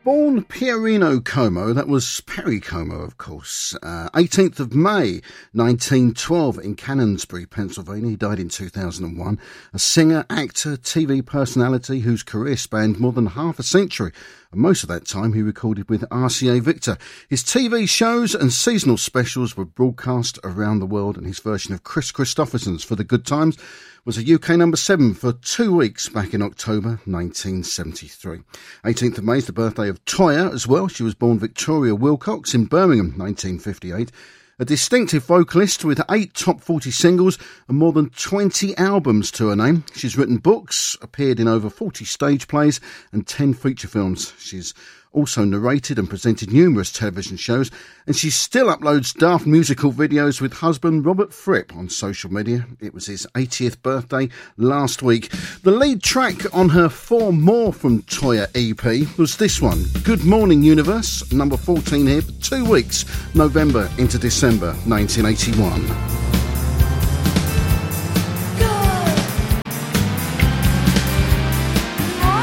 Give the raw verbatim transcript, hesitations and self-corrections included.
Born Pierino Como, that was Perry Como, of course. Uh, eighteenth of May, nineteen twelve, in Canonsbury, Pennsylvania. He died in two thousand one. A singer, actor, T V personality whose career spanned more than half a century. And most of that time he recorded with R C A Victor. His T V shows and seasonal specials were broadcast around the world, and his version of Chris Christopherson's For the Good Times was a U K number seven for two weeks back in October nineteen seventy-three. eighteenth of May is the birthday of Toyah as well. She was born Victoria Wilcox in Birmingham, nineteen fifty-eight. A distinctive vocalist with eight top forty singles and more than twenty albums to her name. She's written books, appeared in over forty stage plays and ten feature films. She's also narrated and presented numerous television shows, and she still uploads daft musical videos with husband Robert Fripp on social media. It was his eightieth birthday last week. The lead track on her Four More from Toyah E P was this one, Good Morning Universe, number fourteen here for two weeks, November into December nineteen eighty-one.